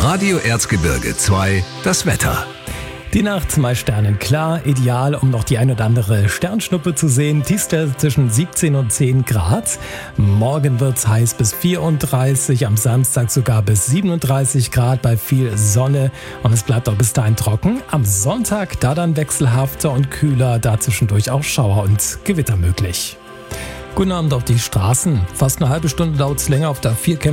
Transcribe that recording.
Radio Erzgebirge 2, das Wetter. Die Nacht meist sternenklar, ideal, um noch die ein oder andere Sternschnuppe zu sehen. Tiefstwerte zwischen 17 und 10 Grad. Morgen wird's heiß bis 34, am Samstag sogar bis 37 Grad bei viel Sonne. Und es bleibt auch bis dahin trocken. Am Sonntag da dann wechselhafter und kühler, da zwischendurch auch Schauer und Gewitter möglich. Guten Abend auf die Straßen. Fast eine halbe Stunde dauert es länger auf der 4